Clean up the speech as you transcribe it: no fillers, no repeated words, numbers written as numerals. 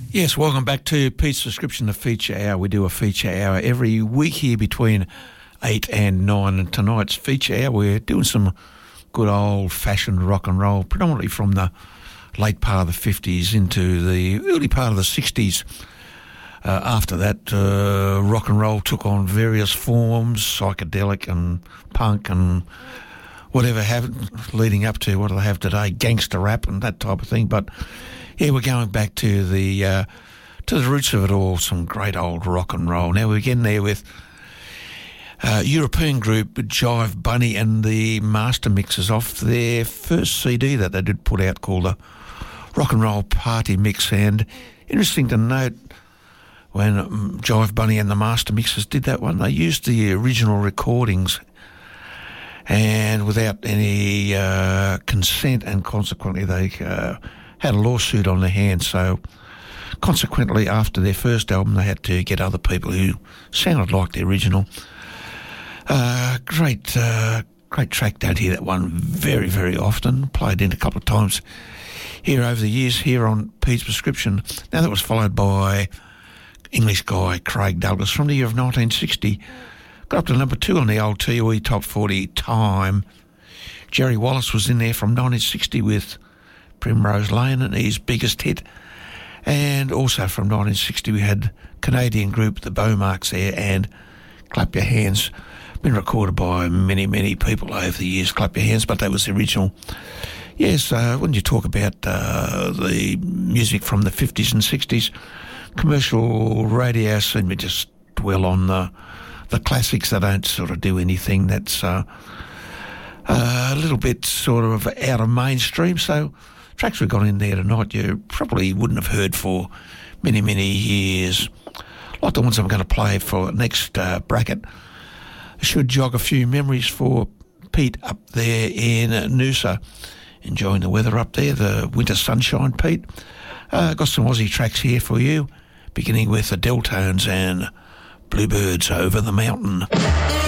Yes, welcome back to Pete's Description, the feature hour. We do a feature hour every week here between 8 and 9. And tonight's feature hour, we're doing some good old-fashioned rock and roll, predominantly from the late part of the 50s into the early part of the 60s. After that, rock and roll took on various forms, psychedelic and punk and whatever leading up to what do they have today, gangster rap and that type of thing. But yeah, we're going back to the roots of it all, some great old rock and roll. Now we're getting there with European group Jive Bunny and the Master Mixers off their first CD that they did put out called the Rock and Roll Party Mix. And interesting to note, when Jive Bunny and the Master Mixers did that one, they used the original recordings and without any consent, and consequently they had a lawsuit on their hands. So consequently, after their first album, they had to get other people who sounded like the original. Great track. Don't hear that one very, very often. Played in a couple of times here over the years here on Pete's Prescription. Now that was followed by English guy Craig Douglas from the year of 1960. Got up to number 2 on the old TOE Top 40 Time. Jerry Wallace was in there from 1960 with Primrose Lane and his biggest hit. And also from 1960 we had Canadian group The Beaumarks there and Clap Your Hands. Been recorded by many, many people over the years, Clap Your Hands, but that was the original. Yes, when you talk about the music from the 50s and 60s, commercial radio seem to just dwell on the classics. They don't sort of do anything that's a little bit sort of out of mainstream. So tracks we've got in there tonight you probably wouldn't have heard for many, many years. Like the ones I'm going to play for next bracket should jog a few memories for Pete up there in Noosa. Enjoying the weather up there, the winter sunshine, Pete. Got some Aussie tracks here for you, beginning with the Deltones and Bluebirds Over the Mountain.